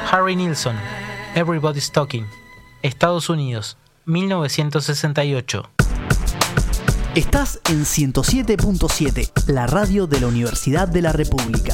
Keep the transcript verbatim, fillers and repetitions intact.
Harry Nilsson, Everybody's Talking. Estados Unidos, mil novecientos sesenta y ocho. Estás en ciento siete punto siete, la radio de la Universidad de la República.